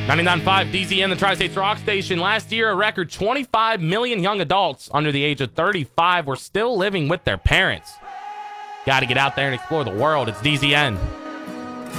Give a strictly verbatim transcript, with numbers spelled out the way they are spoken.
ninety-nine point five D Z N, the Tri-States Rock Station. Last year, a record twenty-five million young adults under the age of thirty-five were still living with their parents. Got to get out there and explore the world. It's D Z N.